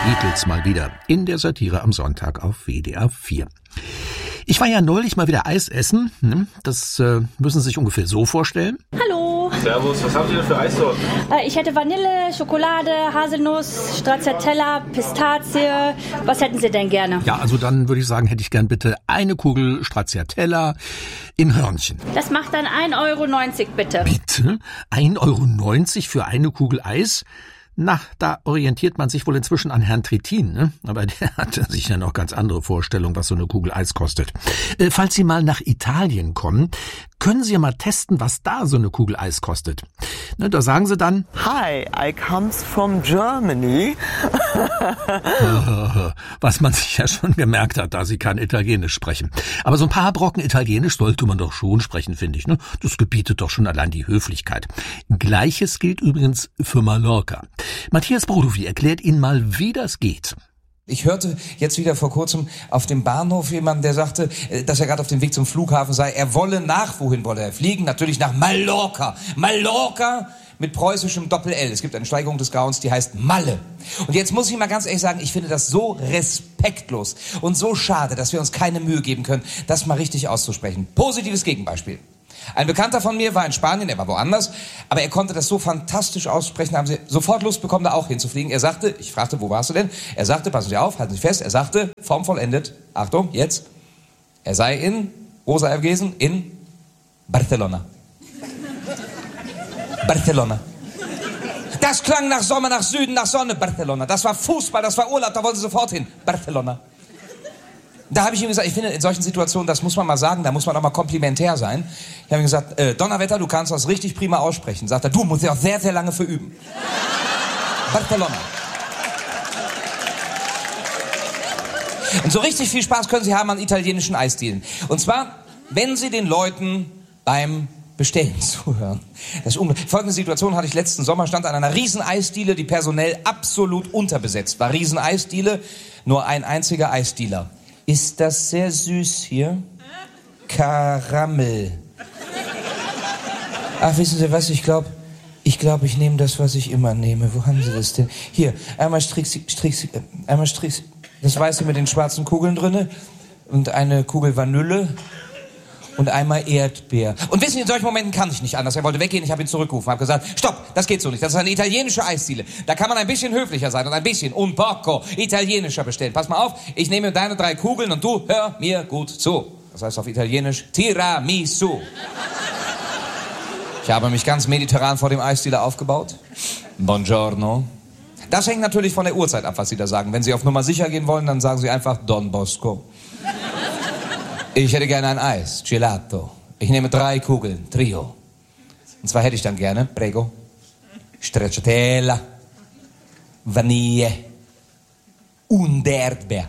Beatles mal wieder in der Satire am Sonntag auf WDR 4. Ich war ja neulich mal wieder Eis essen. Das müssen Sie sich ungefähr so vorstellen. Hallo. Servus, was haben Sie denn für Eissorten? Ich hätte Vanille, Schokolade, Haselnuss, Stracciatella, Pistazie. Was hätten Sie denn gerne? Ja, also dann würde ich sagen, hätte ich gern bitte eine Kugel Stracciatella in Hörnchen. Das macht dann 1,90 € bitte. Bitte? 1,90 € für eine Kugel Eis? Na, da orientiert man sich wohl inzwischen an Herrn Trittin, ne? Aber der hatte sicher noch ganz andere Vorstellungen, was so eine Kugel Eis kostet. Falls Sie mal nach Italien kommen, können Sie ja mal testen, was da so eine Kugel Eis kostet. Ne, da sagen Sie dann: Hi, I comes from Germany. Was man sich ja schon gemerkt hat, da Sie kein Italienisch sprechen. Aber so ein paar Brocken Italienisch sollte man doch schon sprechen, finde ich, ne? Das gebietet doch schon allein die Höflichkeit. Gleiches gilt übrigens für Mallorca. Matthias Brodowy erklärt Ihnen mal, wie das geht. Ich hörte jetzt wieder vor kurzem auf dem Bahnhof jemanden, der sagte, dass er gerade auf dem Weg zum Flughafen sei. Er wolle wohin wolle er fliegen? Natürlich nach Mallorca. Mallorca mit preußischem Doppel-L. Es gibt eine Steigerung des Grauens, die heißt Malle. Und jetzt muss ich mal ganz ehrlich sagen, ich finde das so respektlos und so schade, dass wir uns keine Mühe geben können, das mal richtig auszusprechen. Positives Gegenbeispiel. Ein Bekannter von mir war in Spanien, er war woanders, aber er konnte das so fantastisch aussprechen, haben sie sofort Lust bekommen, da auch hinzufliegen. Er sagte, ich fragte, wo warst du denn? Er sagte, passen Sie auf, halten Sie fest, er sagte, formvollendet, Achtung, jetzt, er sei in, wo sei er gewesen? In Barcelona. Barcelona. Das klang nach Sommer, nach Süden, nach Sonne, Barcelona. Das war Fußball, das war Urlaub, da wollten Sie sofort hin, Barcelona. Da habe ich ihm gesagt, ich finde, in solchen Situationen, das muss man mal sagen, da muss man auch mal komplimentär sein. Ich habe ihm gesagt, Donnerwetter, du kannst das richtig prima aussprechen. Sagt er, du musst ja auch sehr, sehr lange für üben. Barcelona. Und so richtig viel Spaß können Sie haben an italienischen Eisdielen. Und zwar, wenn Sie den Leuten beim Bestellen zuhören. Folgende Situation hatte ich letzten Sommer, stand an einer riesen Eisdiele, die personell absolut unterbesetzt war. Riesen Eisdiele, nur ein einziger Eisdealer. Ist das sehr süß hier? Karamell. Ach, wissen Sie was, ich glaube, ich nehme das, was ich immer nehme. Wo haben Sie das denn? Hier, einmal Strix, das Weiße mit den schwarzen Kugeln drinne und eine Kugel Vanille und einmal Erdbeer. Und wissen Sie, in solchen Momenten kann ich nicht anders. Er wollte weggehen, ich habe ihn zurückgerufen, habe gesagt, stopp, das geht so nicht. Das ist eine italienische Eisdiele. Da kann man ein bisschen höflicher sein und ein bisschen, un poco, italienischer bestellen. Pass mal auf, ich nehme deine 3 Kugeln und du hör mir gut zu. Das heißt auf Italienisch Tiramisu. Ich habe mich ganz mediterran vor dem Eisdealer aufgebaut. Buongiorno. Das hängt natürlich von der Uhrzeit ab, was Sie da sagen. Wenn Sie auf Nummer sicher gehen wollen, dann sagen Sie einfach Don Bosco. Ich hätte gerne ein Eis, Gelato. Ich nehme 3 Kugeln, Trio. Und zwar hätte ich dann gerne, prego, Stracciatella, Vanille und Erdbeer.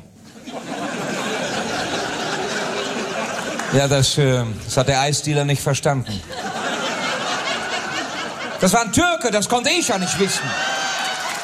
Ja, das hat der Eisdealer nicht verstanden. Das war ein Türke, das konnte ich ja nicht wissen.